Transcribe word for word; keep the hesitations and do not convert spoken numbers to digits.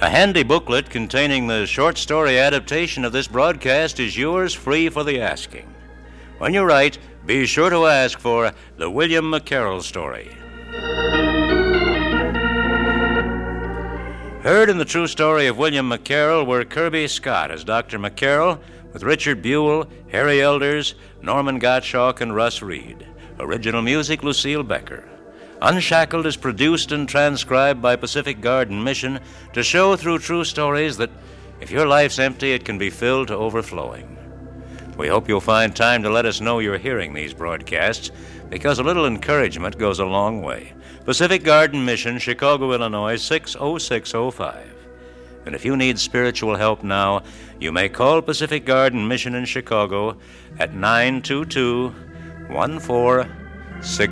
A handy booklet containing the short story adaptation of this broadcast is yours free for the asking. When you write, be sure to ask for the William McCarroll story. Heard in the true story of William McCarroll were Kirby Scott as Doctor McCarroll, with Richard Buell, Harry Elders, Norman Gottschalk, and Russ Reed. Original music, Lucille Becker. Unshackled is produced and transcribed by Pacific Garden Mission to show through true stories that if your life's empty, it can be filled to overflowing. We hope you'll find time to let us know you're hearing these broadcasts, because a little encouragement goes a long way. Pacific Garden Mission, Chicago, Illinois, six oh six oh five. And if you need spiritual help now, you may call Pacific Garden Mission in Chicago at nine two two, one four six